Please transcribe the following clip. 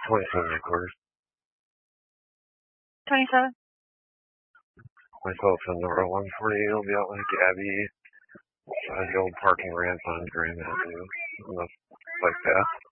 27 headquarters. 27. Myself and number 148 will be out with Gabby. The old parking ramp on Grand Avenue. Like that.